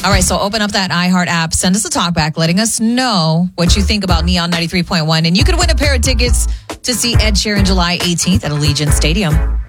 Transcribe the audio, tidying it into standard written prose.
All right, so open up that iHeart app. Send us a talk back letting us know what you think about Neon 93.1. And you could win a pair of tickets to see Ed Sheeran July 18th at Allegiant Stadium.